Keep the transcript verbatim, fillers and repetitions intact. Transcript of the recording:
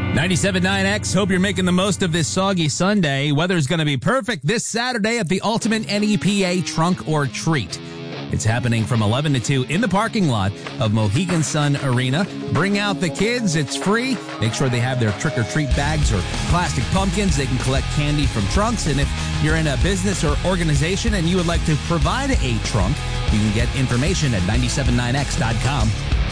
ninety-seven point nine X, hope you're making the most of this soggy Sunday. Weather's going to be perfect this Saturday at the Ultimate N E P A Trunk or Treat. It's happening from eleven to two in the parking lot of Mohegan Sun Arena. Bring out the kids. It's free. Make sure they have their trick-or-treat bags or plastic pumpkins. They can collect candy from trunks. And if you're in a business or organization and you would like to provide a trunk, you can get information at nine seven nine x dot com.